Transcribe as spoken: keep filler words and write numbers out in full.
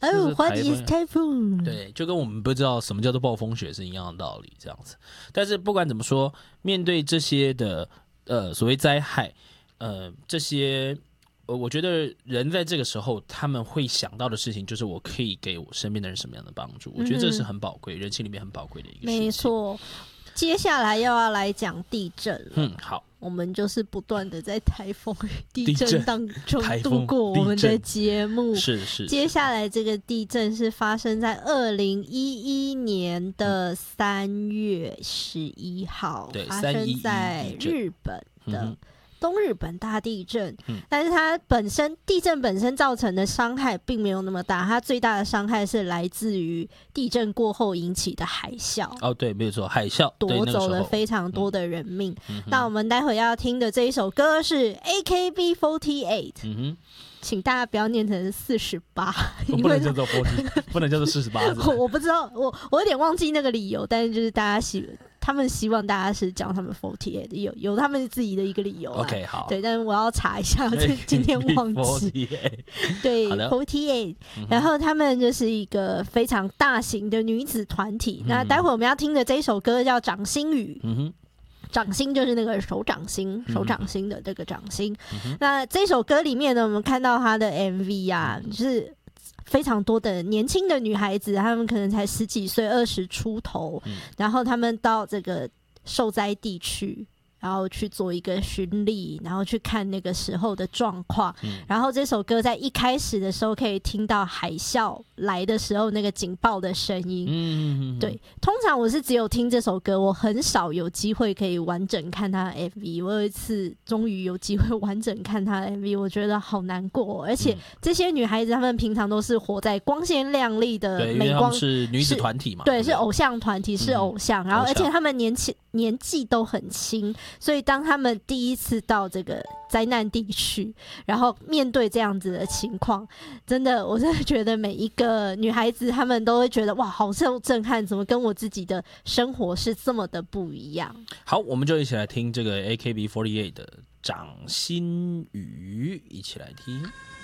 哦 ，What is typhoon？ 对，就跟我们不知道什么叫做暴风雪是一样的道理，这样子。但是不管怎么说，面对这些的呃所谓灾害，呃这些。我觉得人在这个时候他们会想到的事情就是我可以给我身边的人什么样的帮助，我觉得这是很宝贵，人性里面很宝贵的一个事情。 没错，接下来又要来讲地震了。 嗯，好， 我们就是不断的在台风与地震当中度过我们的节目。 是是。 接下来这个地震是发生在二零一一年的三月十一号， 对， 发生在日本的。嗯东日本大地震，嗯、但是它本身地震本身造成的伤害并没有那么大，它最大的伤害是来自于地震过后引起的海啸。 哦，对，没有错，海啸夺走了非常多的人命。 嗯、 那我们待会要听的这一首歌是 A K B 四十八。 嗯哼。 请大家不要念成四十八， 不能叫做四十，不能叫做四十八。 我我不知道，我我有点忘记那个理由，但是就是大家希他们希望大家是讲他们四十八，有有他们自己的一个理由。 OK， 好， 对，但是我要查一下，今天忘记。对，四十八，然后他们就是一个非常大型的女子团体。嗯、那待会我们要听的这一首歌叫《掌心语》。嗯哼。掌心就是那个手掌心，手掌心的这个掌心。嗯、那这首歌里面呢，我们看到它的 M V 啊，就是非常多的年轻的女孩子，她们可能才十几岁、二十出头，嗯、然后她们到这个受灾地区。然后去做一个巡礼，然后去看那个时候的状况。嗯、然后这首歌在一开始的时候可以听到海啸来的时候那个警报的声音。嗯、对，通常我是只有听这首歌，我很少有机会可以完整看他的 M V。我有一次终于有机会完整看他的 M V， 我觉得好难过、哦。而且这些女孩子她们平常都是活在光鲜亮丽的美光， 是女子团体嘛？ 对，是偶像团体，是偶像。嗯、然后而且她们年轻年纪都很轻。所以当他们第一次到这个灾难地区，然后面对这样子的情况，真的我真的觉得每一个女孩子她们都会觉得哇好受震撼，怎么跟我自己的生活是这么的不一样。 好，我们就一起来听这个 A K B 四十八 的掌心语，一起来听。